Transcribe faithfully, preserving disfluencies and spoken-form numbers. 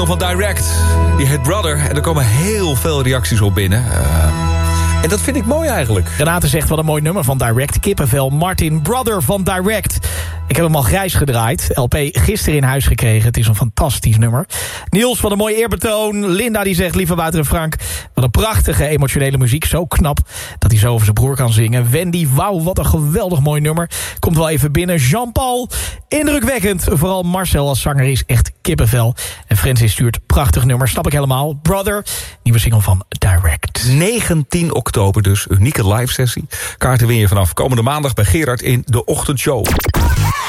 Van Direct, die heet Brother. En er komen heel veel reacties op binnen. Uh, en dat vind ik mooi eigenlijk. Renate zegt, wat een mooi nummer van Direct. Kippenvel, Martin, Brother van Direct. Ik heb hem al grijs gedraaid. L P gisteren in huis gekregen. Het is een fantastisch nummer. Niels, wat een mooi eerbetoon. Linda die zegt, lieve Wouter en Frank, wat een prachtige emotionele muziek. Zo knap dat hij zo over zijn broer kan zingen. Wendy, wauw, wat een geweldig mooi nummer. Komt wel even binnen. Jean-Paul, indrukwekkend. Vooral Marcel als zanger is echt kippenvel. En Francis stuurt, prachtig nummer. Snap ik helemaal. Brother, nieuwe single van Direct. negentien oktober dus, unieke live sessie. Kaarten win je vanaf komende maandag bij Gerard in de ochtendshow.